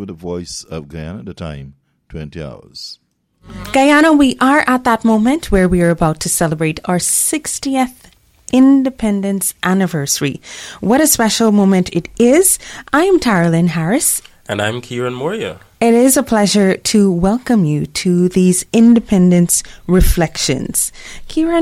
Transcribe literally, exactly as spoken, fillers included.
with the Voice of Guyana. The time, twenty hours. Guyana, we are at that moment where we are about to celebrate our sixtieth Independence Anniversary. What a special moment it is. I am Tara Lynn Harris. And I'm Kieran Moria. It is a pleasure to welcome you to these Independence Reflections. Kieran,